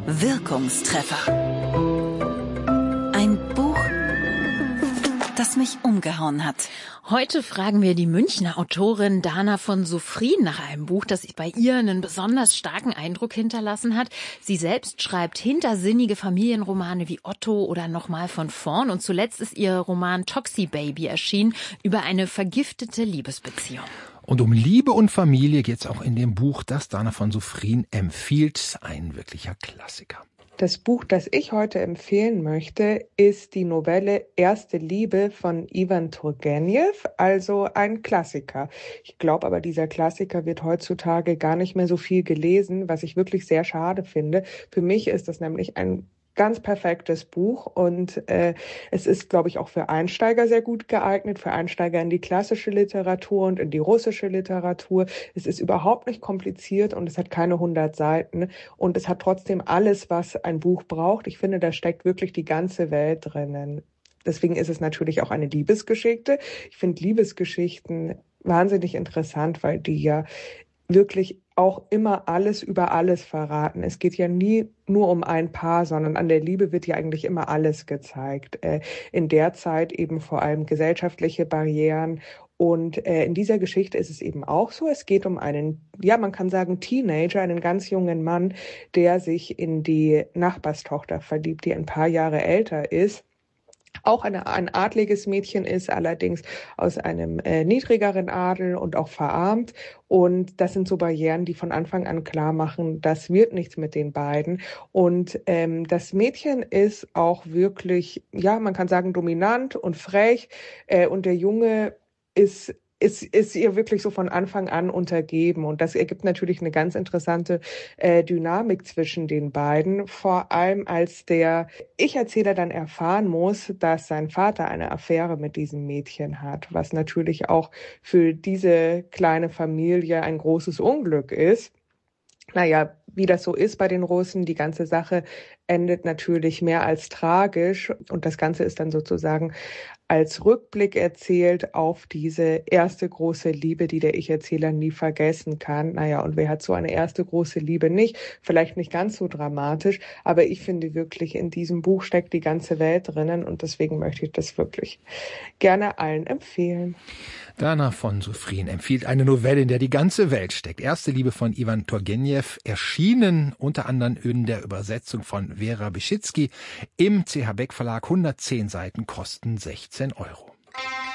Wirkungstreffer. Ein Buch, das mich umgehauen hat. Heute fragen wir die Münchner Autorin Dana von Sophrin nach einem Buch, das bei ihr einen besonders starken Eindruck hinterlassen hat. Sie selbst schreibt hintersinnige Familienromane wie Otto oder Nochmal von vorn. Und zuletzt ist ihr Roman Toxi Baby erschienen über eine vergiftete Liebesbeziehung. Und um Liebe und Familie geht es auch in dem Buch, das Dana von Sophrin empfiehlt. Ein wirklicher Klassiker. Das Buch, das ich heute empfehlen möchte, ist die Novelle Erste Liebe von Iwan Turgenev, also ein Klassiker. Ich glaube aber, dieser Klassiker wird heutzutage gar nicht mehr so viel gelesen, was ich wirklich sehr schade finde. Für mich ist das nämlich ein ganz perfektes Buch und es ist, glaube ich, auch für Einsteiger sehr gut geeignet, für Einsteiger in die klassische Literatur und in die russische Literatur. Es ist überhaupt nicht kompliziert und es hat keine 100 Seiten und es hat trotzdem alles, was ein Buch braucht. Ich finde, da steckt wirklich die ganze Welt drinnen. Deswegen ist es natürlich auch eine Liebesgeschichte. Ich finde Liebesgeschichten wahnsinnig interessant, weil die ja wirklich auch immer alles über alles verraten. Es geht ja nie nur um ein Paar, sondern an der Liebe wird ja eigentlich immer alles gezeigt. In der Zeit eben vor allem gesellschaftliche Barrieren. Und in dieser Geschichte ist es eben auch so. Es geht um einen, ja, man kann sagen Teenager, einen ganz jungen Mann, der sich in die Nachbarstochter verliebt, die ein paar Jahre älter ist. Auch ein adliges Mädchen ist, allerdings aus einem niedrigeren Adel und auch verarmt. Und das sind so Barrieren, die von Anfang an klar machen, das wird nichts mit den beiden. Und das Mädchen ist auch wirklich, ja, man kann sagen, dominant und frech. Und der Junge ist ihr wirklich so von Anfang an untergeben. Und das ergibt natürlich eine ganz interessante Dynamik zwischen den beiden. Vor allem, als der Ich-Erzähler dann erfahren muss, dass sein Vater eine Affäre mit diesem Mädchen hat, was natürlich auch für diese kleine Familie ein großes Unglück ist. Naja, wie das so ist bei den Russen, die ganze Sache endet natürlich mehr als tragisch. Und das Ganze ist dann sozusagen als Rückblick erzählt auf diese erste große Liebe, die der Ich-Erzähler nie vergessen kann. Naja, und wer hat so eine erste große Liebe nicht? Vielleicht nicht ganz so dramatisch, aber ich finde wirklich, in diesem Buch steckt die ganze Welt drinnen und deswegen möchte ich das wirklich gerne allen empfehlen. Dana von Sophrin empfiehlt eine Novelle, in der die ganze Welt steckt. Erste Liebe von Iwan Turgenev, erschienen unter anderem in der Übersetzung von Vera Bischitzky im CH Beck Verlag. 110 Seiten kosten 16 €.